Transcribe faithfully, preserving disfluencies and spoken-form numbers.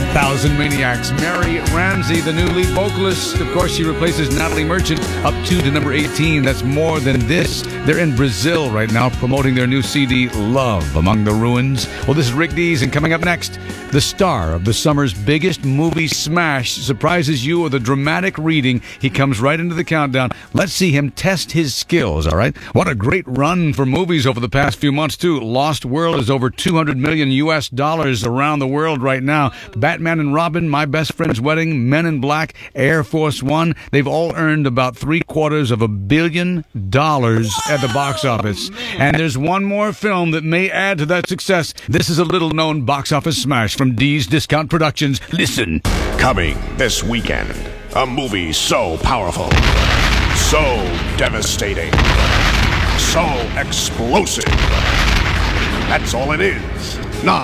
Thousand Maniacs. Mary Ramsey, the new lead vocalist. Of course, she replaces Natalie Merchant, up two to number eighteen. That's More Than This. They're in Brazil right now promoting their new C D, Love Among the Ruins. Well, this is Rick Dees, and coming up next, the star of the summer's biggest movie smash surprises you with a dramatic reading. He comes right into the countdown. Let's see him test his skills, all right? What a great run for movies over the past few months, too. Lost World is over two hundred million U S dollars around the world right now. Batman and Robin, My Best Friend's Wedding, Men in Black, Air Force One, they've all earned about three quarters of a billion dollars at the box office. And there's one more film that may add to that success. This is a little-known box office smash from Dee's Discount Productions. Listen. Coming this weekend, a movie so powerful, so devastating, so explosive. That's all it is.